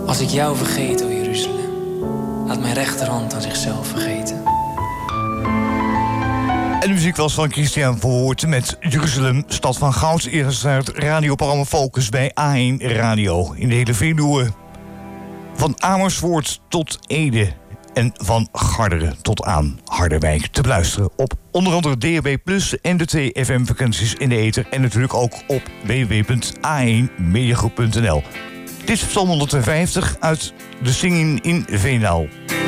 Als ik jou vergeet, o Jeruzalem, laat mijn rechterhand aan zichzelf vergeten. En de muziek was van Christian Verhoorten met Jeruzalem, stad van goud. Eerst uit radioprogramma Focus bij A1 Radio. In de hele Veluwe. Van Amersfoort tot Ede. En van Garderen tot aan Harderwijk te beluisteren op onder andere DAB+ en de 2 FM-frequenties in de ether. En natuurlijk ook op www.a1mediagroep.nl. Dit is Psalm 150 uit de Singing in Veenendaal.